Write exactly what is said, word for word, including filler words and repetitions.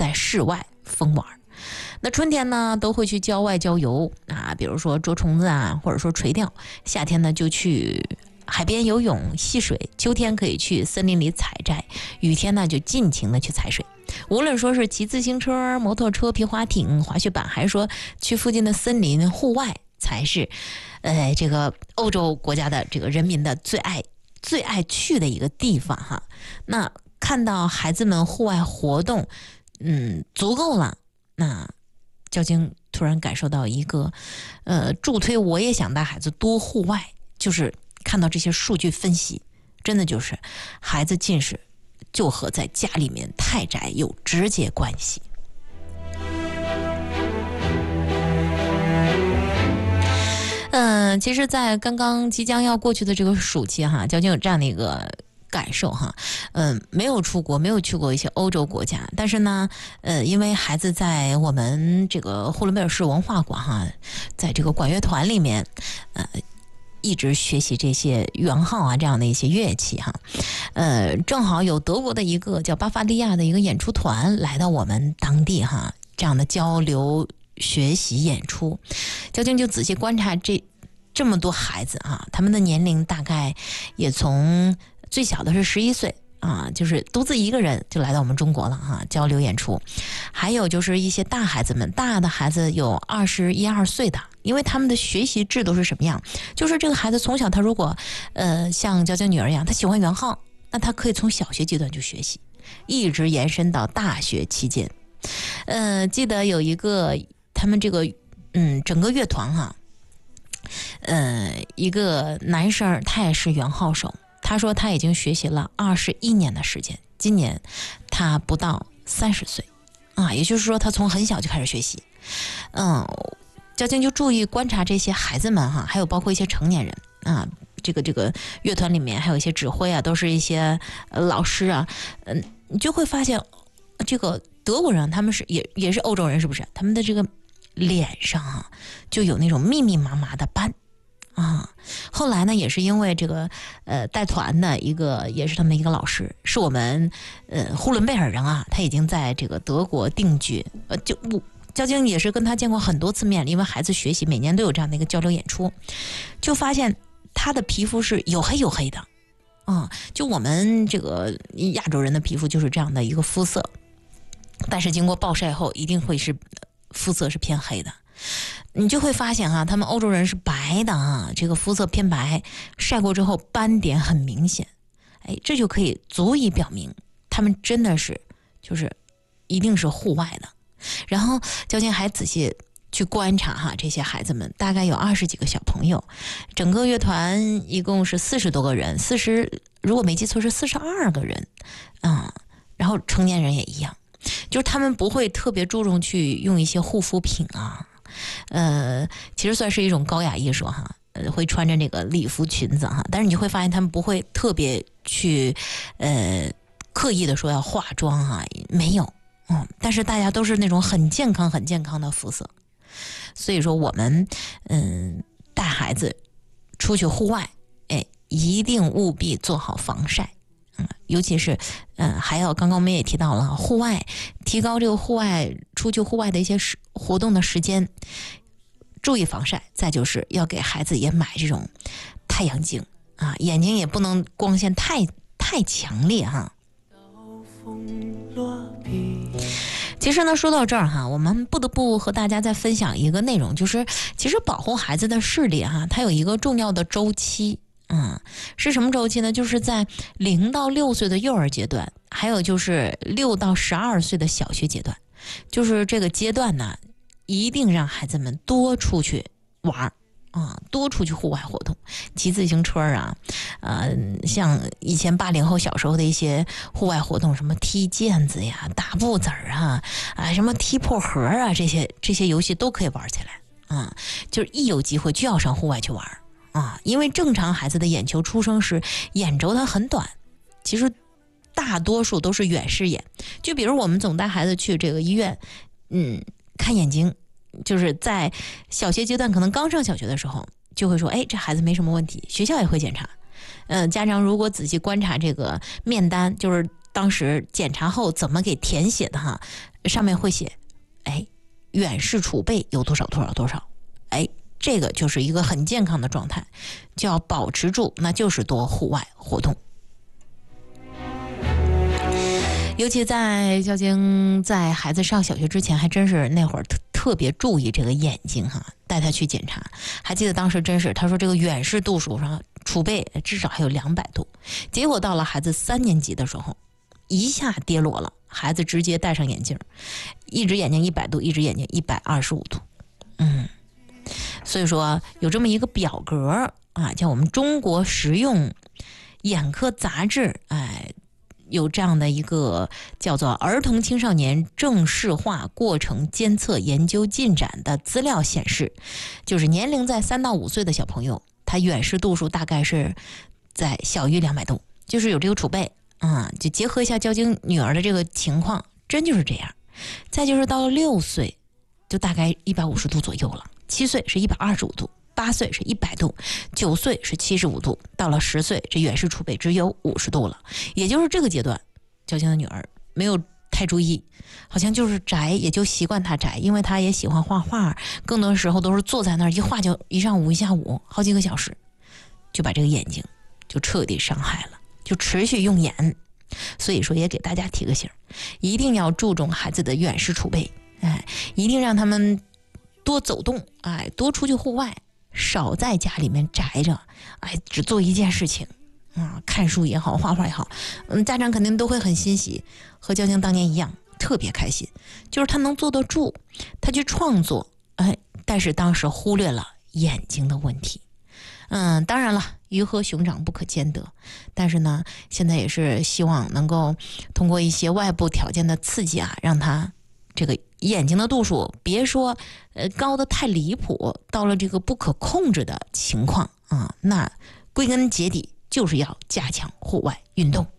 在室外疯玩。那春天呢，都会去郊外郊游啊，比如说捉虫子啊，或者说垂钓。夏天呢，就去海边游泳戏水，秋天可以去森林里采摘，雨天呢就尽情的去踩水。无论说是骑自行车、摩托车、皮划艇、滑雪板，还是说去附近的森林户外，才是呃这个欧洲国家的这个人民的最爱最爱去的一个地方哈。那看到孩子们户外活动嗯足够了，那交警突然感受到一个呃助推我也想带孩子多户外，就是看到这些数据分析，真的就是孩子近视就和在家里面太宅有直接关系。嗯、呃，其实在刚刚即将要过去的这个暑期哈，交警有这样的一个感受哈，嗯、呃，没有出国，没有去过一些欧洲国家，但是呢，呃，因为孩子在我们这个呼伦贝尔市文化馆哈，在这个管乐团里面，呃。一直学习这些圆号啊这样的一些乐器哈，呃，正好有德国的一个叫巴伐利亚的一个演出团来到我们当地哈，这样的交流学习演出，交警就仔细观察这这么多孩子啊，他们的年龄大概也从最小的是十一岁。啊，就是独自一个人就来到我们中国了哈、啊，交流演出。还有就是一些大孩子们，大的孩子有二十一二岁的，因为他们的学习制度是什么样？就是这个孩子从小他如果呃像娇娇女儿一样，他喜欢圆号，那他可以从小学阶段就学习，一直延伸到大学期间。呃，记得有一个他们这个嗯整个乐团哈、啊，呃一个男生他也是圆号手。他说他已经学习了二十一年的时间，今年他不到三十岁啊，也就是说他从很小就开始学习。嗯，交警就注意观察这些孩子们哈，还有包括一些成年人啊，这个这个乐团里面还有一些指挥啊，都是一些、呃、老师啊，嗯，你就会发现这个德国人他们是也也是欧洲人，是不是？他们的这个脸上啊就有那种密密麻麻的斑。啊，后来呢，也是因为这个呃带团的一个，也是他们一个老师，是我们呃呼伦贝尔人啊，他已经在这个德国定居，呃，就我交警也是跟他见过很多次面，因为孩子学习每年都有这样的一个交流演出，就发现他的皮肤是黝黑黝黑的，啊，就我们这个亚洲人的皮肤就是这样的一个肤色，但是经过暴晒后，一定会是肤色是偏黑的。你就会发现哈、啊，他们欧洲人是白的啊，这个肤色偏白，晒过之后斑点很明显，哎，这就可以足以表明他们真的是就是一定是户外的。然后交警还仔细去观察哈，这些孩子们大概有二十几个小朋友，整个乐团一共是四十多个人，四十如果没记错是四十二个人啊、嗯，然后成年人也一样，就是他们不会特别注重去用一些护肤品啊。呃，其实算是一种高雅艺术哈，呃，会穿着那个礼服裙子哈，但是你会发现他们不会特别去，呃，刻意的说要化妆哈，没有，嗯，但是大家都是那种很健康、很健康的肤色，所以说我们嗯带孩子出去户外，哎，一定务必做好防晒。嗯，尤其是，嗯、呃，还有刚刚我们也提到了户外，提高这个户外出去户外的一些活动的时间，注意防晒。再就是要给孩子也买这种太阳镜啊，眼睛也不能光线太太强烈哈。其实呢，说到这儿哈，我们不得不和大家再分享一个内容，就是其实保护孩子的视力哈，它有一个重要的周期。嗯，是什么周期呢？就是在零到六岁的幼儿阶段，还有就是六到十二岁的小学阶段，就是这个阶段呢，一定让孩子们多出去玩啊，多出去户外活动，骑自行车啊，呃，像以前八零后小时候的一些户外活动，什么踢毽子呀、打布子儿啊，啊，什么踢破盒啊，这些这些游戏都可以玩起来啊，就是一有机会就要上户外去玩。啊，因为正常孩子的眼球出生时眼轴它很短，其实大多数都是远视眼。就比如我们总带孩子去这个医院，嗯，看眼睛，就是在小学阶段，可能刚上小学的时候，就会说，哎，这孩子没什么问题，学校也会检查。嗯、呃，家长如果仔细观察这个面单，就是当时检查后怎么给填写的哈， 上面会写，哎，远视储备有多少多少多少，哎，这个就是一个很健康的状态，就要保持住，那就是多户外活动。尤其在交警在孩子上小学之前，还真是那会儿特特别注意这个眼睛哈，带他去检查。还记得当时真是他说这个远视度数上储备至少还有两百度，结果到了孩子三年级的时候，一下跌落了，孩子直接戴上眼镜，一只眼睛一百度，一只眼睛一百二十五度。嗯，所以说有这么一个表格啊，叫我们中国实用眼科杂志，哎。有这样的一个叫做儿童青少年正视化过程监测研究进展的资料显示，就是年龄在三到五岁的小朋友，他远视度数大概是在小于两百度，就是有这个储备啊、嗯，就结合一下交警女儿的这个情况，真就是这样。再就是到了六岁，就大概一百五十度左右了，七岁是一百二十五度。八岁是一百度，九岁是七十五度，到了十岁，这远视储备只有五十度了。也就是这个阶段，交警的女儿没有太注意，好像就是宅，也就习惯她宅，因为她也喜欢画画，更多时候都是坐在那儿一画就一上午一下午，好几个小时，就把这个眼睛就彻底伤害了，就持续用眼。所以说，也给大家提个醒，一定要注重孩子的远视储备，哎，一定让他们多走动，哎，多出去户外。少在家里面宅着，哎，只做一件事情啊，看书也好，画画也好，嗯，家长肯定都会很欣喜，和交警当年一样，特别开心。就是他能坐得住，他去创作，哎，但是当时忽略了眼睛的问题。嗯，当然了，鱼和熊掌不可兼得，但是呢，现在也是希望能够通过一些外部条件的刺激啊，让他这个眼睛的度数别说呃高的太离谱，到了这个不可控制的情况啊，那归根结底就是要加强户外运动。